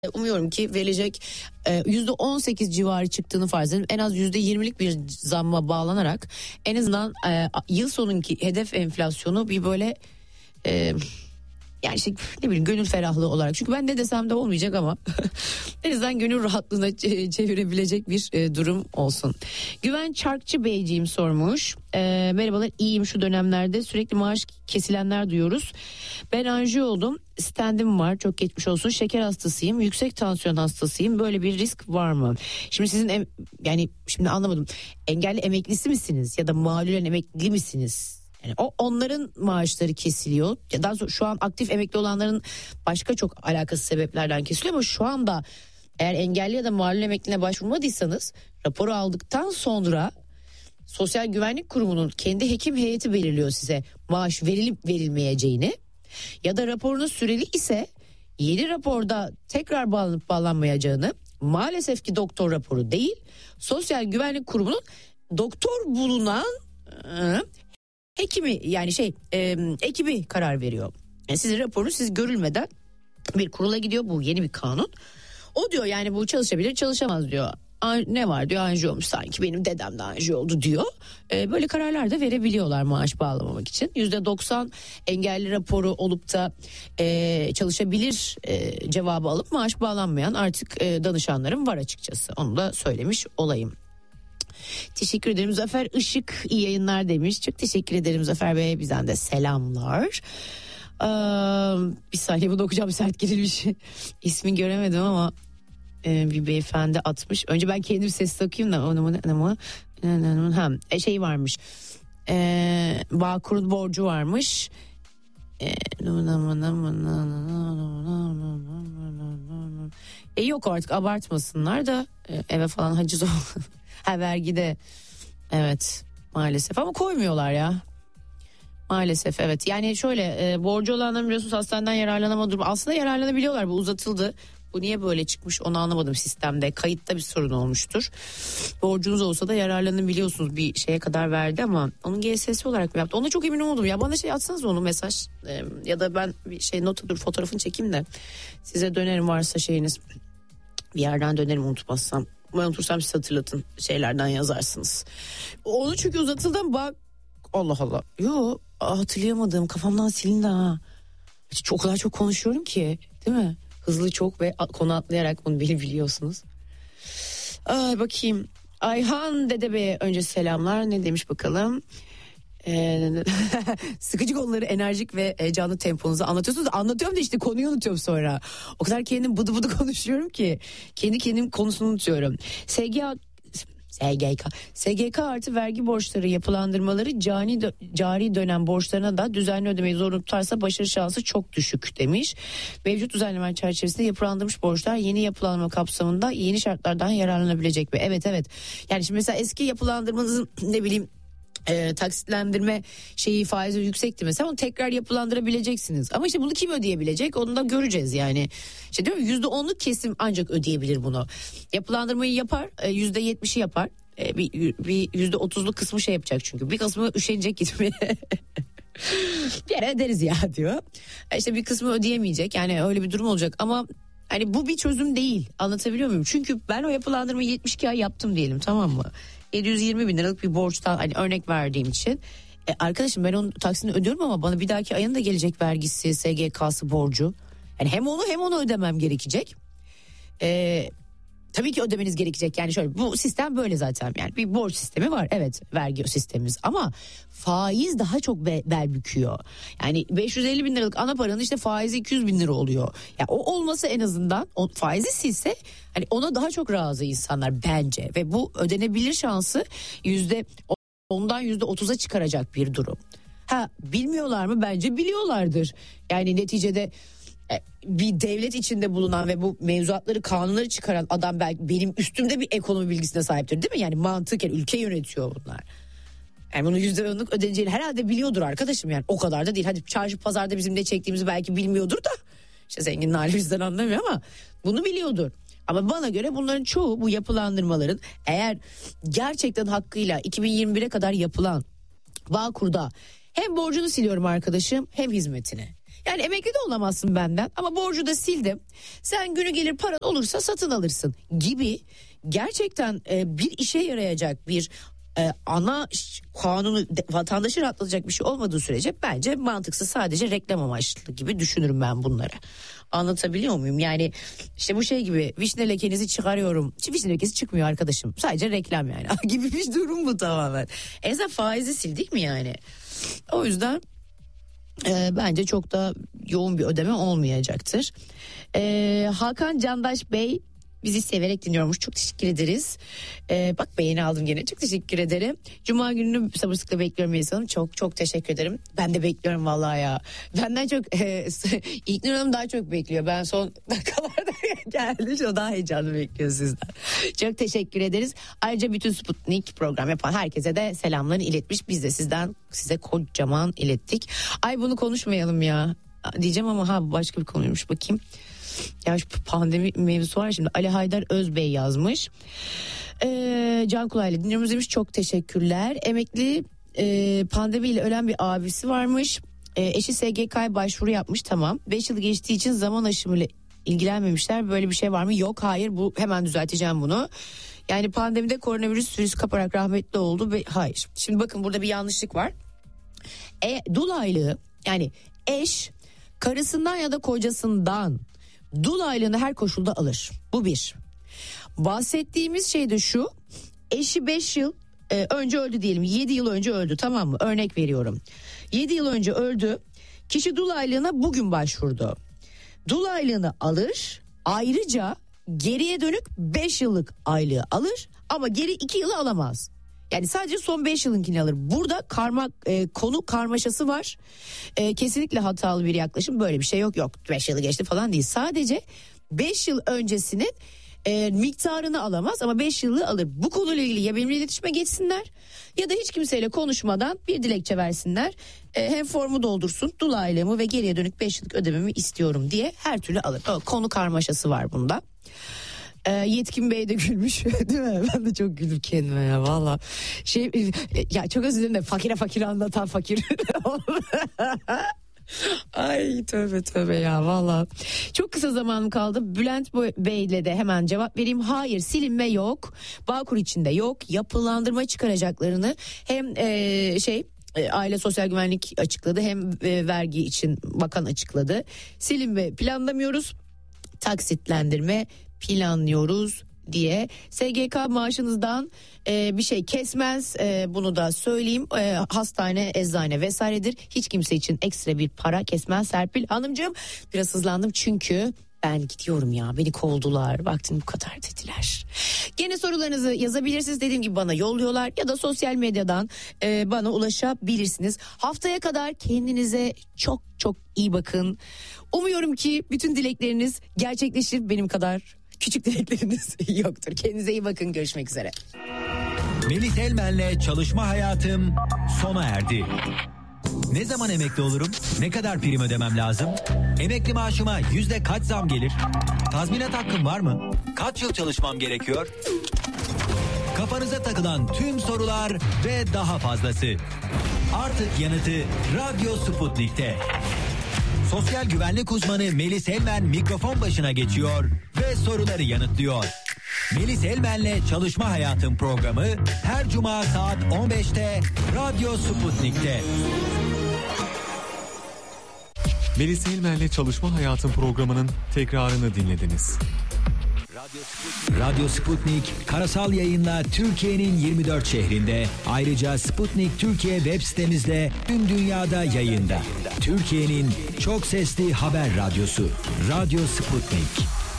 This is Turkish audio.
Umuyorum ki verilecek %18 civarı çıktığını farz edelim. En az %20'lik bir zamma bağlanarak en azından yıl sonunki hedef enflasyonu bir böyle yani işte ne bileyim gönül ferahlığı olarak. Çünkü ben ne desem de olmayacak ama en azından gönül rahatlığına çevirebilecek bir durum olsun. Güven Çarkçı Beyciğim sormuş. Merhabalar, iyiyim, şu dönemlerde sürekli maaş kesilenler duyuyoruz. Ben anjiyo oldum. Stendim var, çok geçmiş olsun. Şeker hastasıyım, yüksek tansiyon hastasıyım. Böyle bir risk var mı? Şimdi sizin yani şimdi anlamadım. Engelli emeklisi misiniz ya da malulen emekli misiniz? Yani onların maaşları kesiliyor. Ya daha sonra şu an aktif emekli olanların başka çok alakasız sebeplerden kesiliyor ama şu anda eğer engelli ya da malul emekliliğine başvurmadıysanız raporu aldıktan sonra Sosyal Güvenlik Kurumu'nun kendi hekim heyeti belirliyor size maaş verilip verilmeyeceğini. Ya da raporunuz süreli ise yeni raporda tekrar bağlanıp bağlanmayacağını, maalesef ki doktor raporu değil, Sosyal Güvenlik Kurumu'nun doktor bulunan hekimi yani ekibi karar veriyor. Yani sizin raporunuz siz görülmeden bir kurula gidiyor, bu yeni bir kanun. O diyor yani bu çalışabilir, çalışamaz diyor. Ne var diyor, anjiyo olmuş, sanki benim dedem de anjiyo oldu diyor. Böyle kararlar da verebiliyorlar maaş bağlamamak için. %90 engelli raporu olup da çalışabilir cevabı alıp maaş bağlanmayan artık danışanlarım var açıkçası. Onu da söylemiş olayım. Teşekkür ederim. Zafer Işık iyi yayınlar demiş. Çok teşekkür ederim Zafer Bey, bizden de selamlar. Bir saniye, bunu okuyacağım, sert girilmiş. İsmini göremedim ama bir beyefendi atmış. Önce ben kendim ses takayım da şey varmış. Bağkur'un borcu varmış. Yok artık abartmasınlar da eve falan haciz vergide, evet maalesef, ama koymuyorlar ya. Maalesef evet. Yani şöyle borcu olanların biliyorsunuz hastaneden yararlanama durumu. Aslında yararlanabiliyorlar, bu uzatıldı. Bu niye böyle çıkmış onu anlamadım sistemde. Kayıtta bir sorun olmuştur. Borcunuz olsa da yararlanabiliyorsunuz, bir şeye kadar verdi ama onun GSS olarak mı yaptı? Ona çok emin oldum ya. Bana atsanız onu mesaj ya da ben bir not fotoğrafını çekeyim de size dönerim, varsa şeyiniz. Bir yerden dönerim unutmazsam. Ben unutursam siz hatırlatın, şeylerden yazarsınız. Onu çünkü uzatıldı bak. Allah Allah. Yo, hatırlayamadım, kafamdan silindi ha. O kadar çok konuşuyorum ki, değil mi? Hızlı çok ve konu atlayarak bunu biliyorsunuz. Bakayım. Ayhan Dede Bey'e önce selamlar. Ne demiş bakalım? Sıkıcı konuları enerjik ve canlı temponuzu anlatıyorsunuz. Anlatıyorum da işte konuyu unutuyorum sonra. O kadar kendim bıdı bıdı konuşuyorum ki kendim konusunu unutuyorum. SGK artı vergi borçları yapılandırmaları cari dönem borçlarına da düzenli ödemeyi zorunlu tutarsa başarı şansı çok düşük demiş. Mevcut düzenleme çerçevesinde yapılandırmış borçlar yeni yapılandırma kapsamında yeni şartlardan yararlanabilecek mi? Evet. Yani şimdi mesela eski yapılandırmanızın ne bileyim taksitlendirme faizi yüksekti mesela, onu tekrar yapılandırabileceksiniz. Ama işte bunu kim ödeyebilecek, onu da göreceğiz yani. İşte diyor %10'luk kesim ancak ödeyebilir bunu. Yapılandırmayı yapar, %70'i yapar. Bir %30'luk kısmı yapacak çünkü. Bir kısmı üşenecek gitmeye. Bir yere öderiz ya diyor. İşte bir kısmı ödeyemeyecek, yani öyle bir durum olacak ama hani bu bir çözüm değil, anlatabiliyor muyum? Çünkü ben o yapılandırmayı 72 ay yaptım diyelim, tamam mı? 720 bin liralık bir borçtan hani örnek verdiğim için. Arkadaşım ben onun taksini ödüyorum ama bana bir dahaki ayın da gelecek vergisi, SGK'sı, borcu. Yani hem onu ödemem gerekecek. Tabii ki ödemeniz gerekecek. Yani şöyle, bu sistem böyle zaten. Yani bir borç sistemi var, evet, vergi sistemimiz, ama faiz daha çok bel büküyor. Yani 550 bin liralık ana paranın işte faizi 200 bin lira oluyor. Yani o olması, en azından o faizi silse hani ona daha çok razı insanlar bence. Ve bu ödenebilir şansı %10'dan %30'a çıkaracak bir durum. Bilmiyorlar mı? Bence biliyorlardır. Yani neticede bir devlet içinde bulunan ve bu mevzuatları, kanunları çıkaran adam belki benim üstümde bir ekonomi bilgisine sahiptir, değil mi? Yani mantıken ülke yönetiyor bunlar. Yani bunu %10'luk ödeneceğini herhalde biliyordur arkadaşım, yani o kadar da değil. Hadi çarşı pazarda bizim ne çektiğimizi belki bilmiyordur da, işte zenginin hali bizden anlamıyor ama bunu biliyordur. Ama bana göre bunların çoğu, bu yapılandırmaların eğer gerçekten hakkıyla 2021'e kadar yapılan Bağkur'da hem borcunu siliyorum arkadaşım, hem hizmetini. Yani emekli de olamazsın benden ama borcu da sildim. Sen günü gelir paran olursa satın alırsın gibi gerçekten bir işe yarayacak bir ana kanunu vatandaşı rahatlatacak bir şey olmadığı sürece bence mantıksız, sadece reklam amaçlı gibi düşünürüm ben bunları. Anlatabiliyor muyum? Yani işte bu şey gibi, vişne lekenizi çıkarıyorum. Vişne lekesi çıkmıyor arkadaşım. Sadece reklam yani gibi bir durum bu tamamen. En azından faizi sildik mi yani? O yüzden bence çok da yoğun bir ödeme olmayacaktır. Hakan Candaş Bey bizi severek dinliyormuş. Çok teşekkür ederiz. Bak beğeni aldım gene. Çok teşekkür ederim. Cuma gününü sabırsızlıkla bekliyorum Melis Hanım. Çok çok teşekkür ederim. Ben de bekliyorum vallahi ya. Benden çok İlknur Hanım daha çok bekliyor. Ben son dakikalarda geldim. O daha heyecanlı bekliyor sizden. Çok teşekkür ederiz. Ayrıca bütün Sputnik program yapan herkese de selamlarını iletmiş. Biz de size kocaman ilettik. Ay bunu konuşmayalım ya diyeceğim ama başka bir konuymuş, bakayım. Ya şu pandemi mevzusu var şimdi. Ali Haydar Özbey yazmış. Can Kulay'la dinliyoruz demiş. Çok teşekkürler. Emekli pandemiyle ölen bir abisi varmış. Eşi SGK'ya başvuru yapmış, tamam. 5 yıl geçtiği için zaman aşımıyla ilgilenmemişler. Böyle bir şey var mı? Yok, hayır, bu hemen düzelteceğim bunu. Yani pandemide koronavirüs virüsü kaparak rahmetli oldu ve hayır. Şimdi bakın burada bir yanlışlık var. Dul aylığı, yani eş karısından ya da kocasından dul aylığını her koşulda alır. Bu bir. Bahsettiğimiz şey de şu: eşi 5 yıl önce öldü diyelim, 7 yıl önce öldü, tamam mı? Örnek veriyorum. 7 yıl önce öldü. Kişi dul aylığına bugün başvurdu. Dul aylığını alır. Ayrıca geriye dönük 5 yıllık aylığı alır ama geri 2 yılı alamaz. Yani sadece son 5 yılınkini alır. Burada konu karmaşası var. Kesinlikle hatalı bir yaklaşım. Böyle bir şey yok. 5 yılı geçti falan değil. Sadece 5 yıl öncesinin miktarını alamaz ama 5 yılı alır. Bu konuyla ilgili ya benimle iletişime geçsinler ya da hiç kimseyle konuşmadan bir dilekçe versinler. Hem formu doldursun, dul aylığımı ve geriye dönük 5 yıllık ödememi istiyorum diye her türlü alır. Konu karmaşası var bunda. Yetkin Bey de gülmüş değil mi? Ben de çok güldüm kendime ya valla. Ya çok özür dilerim de fakire anlatan fakir. Ay tövbe ya valla. Çok kısa zamanım kaldı. Bülent Bey'le de hemen cevap vereyim. Hayır, silinme yok. Bağkur içinde yok. Yapılandırma çıkaracaklarını hem Aile Sosyal Güvenlik açıkladı, hem vergi için bakan açıkladı. Silinme planlamıyoruz. Taksitlendirme planlıyoruz diye. SGK maaşınızdan bir şey kesmez, bunu da söyleyeyim. Hastane, eczane vesairedir. Hiç kimse için ekstra bir para kesmez Serpil Hanımcığım. Biraz hızlandım çünkü ben gidiyorum ya, beni kovdular, vaktin bu kadar dediler. Gene sorularınızı yazabilirsiniz, dediğim gibi bana yolluyorlar ya da sosyal medyadan bana ulaşabilirsiniz. Haftaya kadar kendinize çok çok iyi bakın. Umuyorum ki bütün dilekleriniz gerçekleşir, benim kadar küçük dilekleriniz yoktur. Kendinize iyi bakın, görüşmek üzere. Melis Elmen'le çalışma hayatım sona erdi. Ne zaman emekli olurum? Ne kadar prim ödemem lazım? Emekli maaşıma kaç zam gelir? Tazminat hakkım var mı? Kaç yıl çalışmam gerekiyor? Kafanıza takılan tüm sorular ve daha fazlası. Artık yanıtı Radyo Sputnik'te. Sosyal güvenlik uzmanı Melis Elmen mikrofon başına geçiyor ve soruları yanıtlıyor. Melis Elmen'le Çalışma Hayatım programı her cuma saat 15'te Radyo Sputnik'te. Melis Elmen'le Çalışma Hayatım programının tekrarını dinlediniz. Radyo Sputnik karasal yayınla Türkiye'nin 24 şehrinde, ayrıca Sputnik Türkiye web sitemizde tüm dünyada yayında. Türkiye'nin çok sesli haber radyosu Radyo Sputnik.